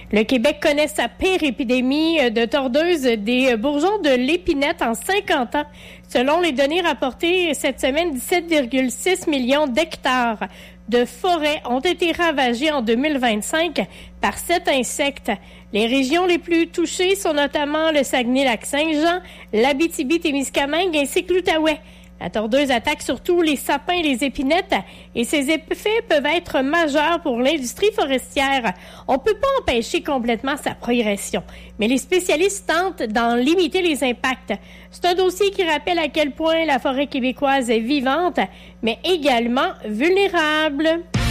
Le Québec connaît sa pire épidémie de tordeuses des bourgeons de l'épinette en 50 ans. Selon les données rapportées cette semaine, 17,6 millions d'hectares de forêts ont été ravagées en 2025 par cet insecte. Les régions les plus touchées sont notamment le Saguenay-Lac-Saint-Jean, l'Abitibi-Témiscamingue ainsi que l'Outaouais. La tordeuse attaque surtout les sapins et les épinettes et ses effets peuvent être majeurs pour l'industrie forestière. On ne peut pas empêcher complètement sa progression, mais les spécialistes tentent d'en limiter les impacts. C'est un dossier qui rappelle à quel point la forêt québécoise est vivante, mais également vulnérable.